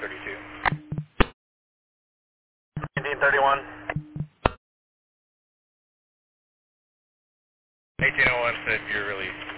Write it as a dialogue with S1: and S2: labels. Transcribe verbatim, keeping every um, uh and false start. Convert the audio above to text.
S1: thirty-two.
S2: nineteen thirty-one.
S1: eighteen oh one said you're released.